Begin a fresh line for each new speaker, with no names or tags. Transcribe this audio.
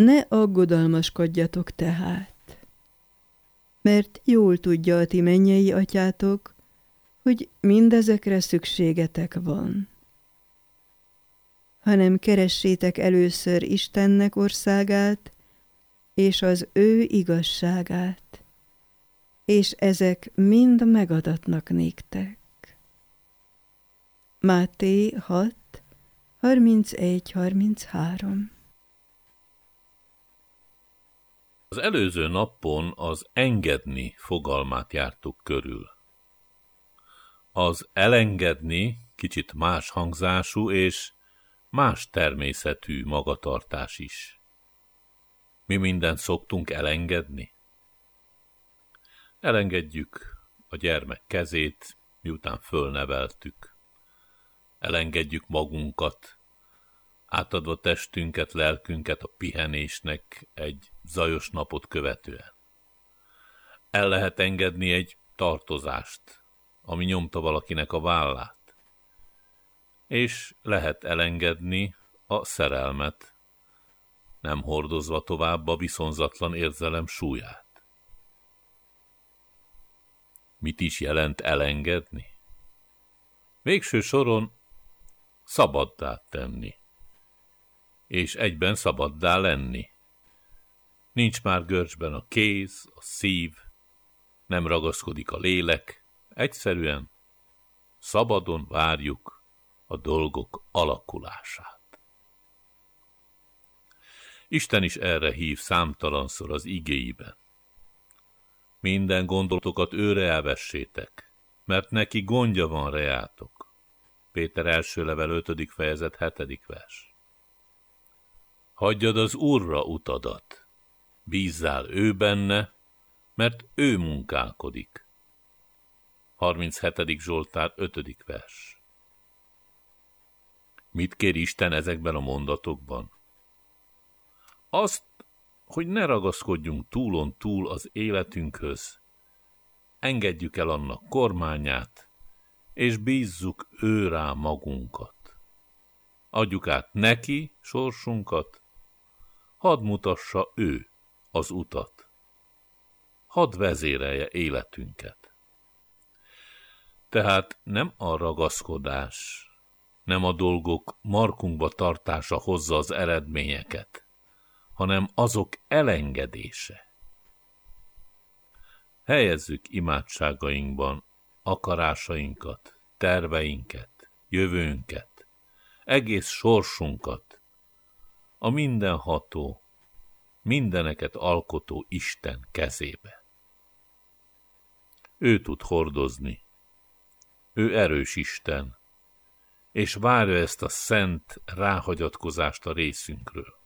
Ne aggodalmaskodjatok tehát, mert jól tudja a ti mennyei atyátok, hogy mindezekre szükségetek van. Hanem keressétek először Istennek országát, és az ő igazságát, és ezek mind megadatnak néktek. Máté 6, 31-33.
Az előző napon az engedni fogalmát jártuk körül. Az elengedni kicsit más hangzású és más természetű magatartás is. Mi mindent szoktunk elengedni? Elengedjük a gyermek kezét, miután fölneveltük. Elengedjük magunkat, átadva testünket, lelkünket a pihenésnek egy zajos napot követően. El lehet engedni egy tartozást, ami nyomta valakinek a vállát. És lehet elengedni a szerelmet, nem hordozva tovább a viszonzatlan érzelem súlyát. Mit is jelent elengedni? Végső soron szabaddá tenni, és egyben szabaddá lenni. Nincs már görcsben a kéz, a szív, nem ragaszkodik a lélek, egyszerűen szabadon várjuk a dolgok alakulását. Isten is erre hív számtalanszor az igéiben. Minden gondolatokat őre elvessétek, mert neki gondja van reátok. Péter első level 5. fejezet 7. vers. Hagyjad az Úrra utadat, bízzál ő benne, mert ő munkálkodik. 37. Zsoltár 5. vers. Mit kér Isten ezekben a mondatokban? Azt, hogy ne ragaszkodjunk túlon túl az életünkhöz, engedjük el annak kormányát, és bízzuk ő rá magunkat. Adjuk át neki sorsunkat, hadd mutassa ő az utat. Hadd vezérelje életünket. Tehát nem a ragaszkodás, nem a dolgok markunkba tartása hozza az eredményeket, hanem azok elengedése. Helyezzük imádságainkban akarásainkat, terveinket, jövőnket, egész sorsunkat a mindenható, mindeneket alkotó Isten kezébe. Ő tud hordozni, ő erős Isten, és várja ezt a szent ráhagyatkozást a részünkről.